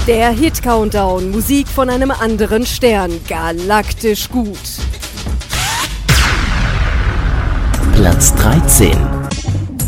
Der Hit-Countdown, Musik von einem anderen Stern, galaktisch gut. Platz 13.